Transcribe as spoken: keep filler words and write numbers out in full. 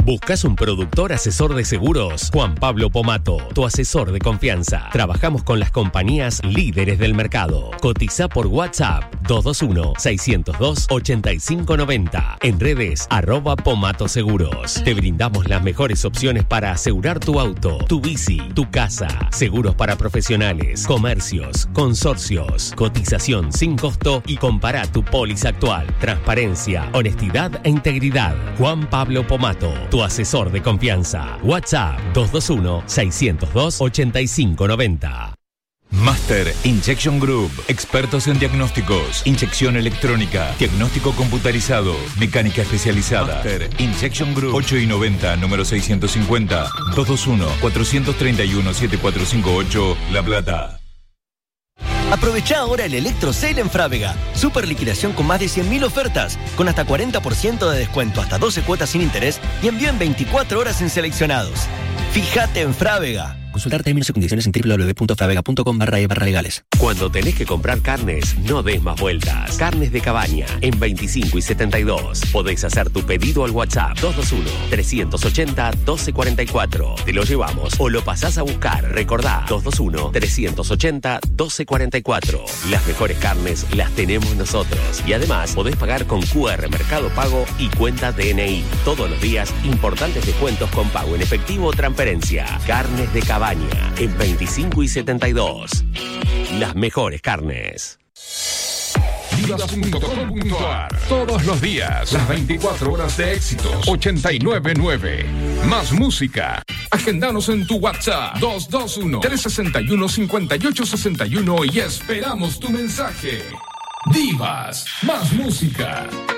¿Buscas un productor asesor de seguros? Juan Pablo Pomato, tu asesor de confianza. Trabajamos con las compañías líderes del mercado. Cotiza por WhatsApp dos dos uno, seis cero dos, ocho cinco nueve cero. En redes arroba Pomato Seguros. Te brindamos las mejores opciones para asegurar tu auto, tu bici, tu casa. Seguros para profesionales, comercios, consorcios. Cotización sin costo y compara tu póliza actual. Transparencia, honestidad e integridad. Juan Pablo Pomato, tu asesor de confianza. WhatsApp dos dos uno, seis cero dos, ocho cinco nueve cero. Master Injection Group, expertos en diagnósticos, inyección electrónica, diagnóstico computarizado, mecánica especializada. Master Injection Group, ocho y noventa, número seiscientos cincuenta, dos dos uno, cuatro tres uno, siete cuatro cinco ocho, La Plata. Aprovecha ahora el Electro Sale en Frávega. Super liquidación con más de cien mil ofertas, con hasta cuarenta por ciento de descuento, hasta doce cuotas sin interés y envío en veinticuatro horas en seleccionados. Fíjate en Frávega. Consultar términos y condiciones en doble u doble u doble u punto fravega punto com barra e barra legales. Cuando tenés que comprar carnes, no des más vueltas. Carnes de Cabaña, en veinticinco y setenta y dos. Podés hacer tu pedido al WhatsApp dos dos uno, tres ocho cero, doce cuarenta y cuatro. Te lo llevamos o lo pasás a buscar. Recordá, dos dos uno, tres ocho cero, doce cuarenta y cuatro. Las mejores carnes las tenemos nosotros. Y además, podés pagar con Q R Mercado Pago y cuenta D N I. Todos los días, importantes descuentos con pago en efectivo o transferencia. Carnes de Cabaña, en veinticinco y setenta y dos. Las mejores carnes. Vivas punto com punto a r. Todos los días, las veinticuatro horas de éxitos. ochenta y nueve nueve. Más música. Agendanos en tu WhatsApp dos dos uno, tres seis uno, cinco ocho seis uno y esperamos tu mensaje. Divas, más música.